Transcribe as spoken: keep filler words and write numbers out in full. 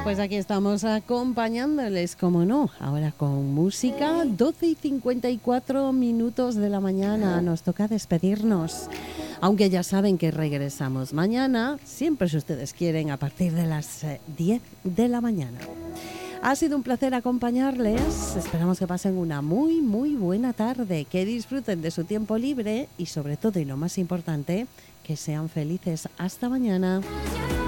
Pues aquí estamos acompañándoles, como no, ahora con música, doce y cincuenta y cuatro minutos de la mañana, nos toca despedirnos. Aunque ya saben que regresamos mañana, siempre si ustedes quieren, a partir de las diez de la mañana. Ha sido un placer acompañarles, esperamos que pasen una muy, muy buena tarde, que disfruten de su tiempo libre y sobre todo, y lo más importante, que sean felices. Hasta mañana.